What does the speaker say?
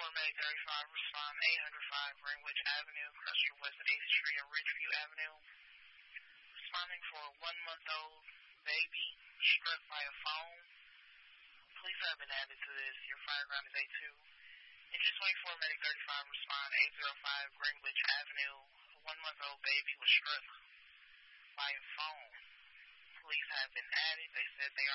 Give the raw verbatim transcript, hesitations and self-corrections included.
Medic thirty-five, respond eight oh five Greenwich Avenue, Custer West eighth Street and Ridgeview Avenue. Responding for a one-month-old baby struck by a phone. Police have been added to this. Your fire ground is A two. Engine twenty-four, Medic thirty-five, respond eight oh five Greenwich Avenue. A one-month-old baby was struck by a phone. Police have been added. They said they are